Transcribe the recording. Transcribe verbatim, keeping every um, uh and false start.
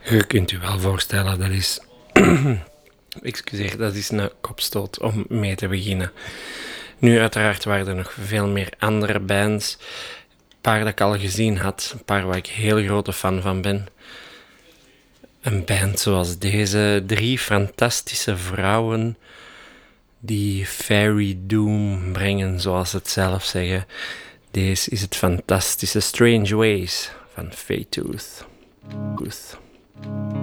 Je kunt je wel voorstellen, dat is... Excuseer, dat is een kopstoot om mee te beginnen. Nu, uiteraard waren er nog veel meer andere bands. Een paar dat ik al gezien had. Een paar waar ik heel grote fan van ben. Een band zoals deze. Drie fantastische vrouwen die fairy doom brengen, zoals ze het zelf zeggen. Deze is het fantastische Strange Ways van Faytooth. Tooth.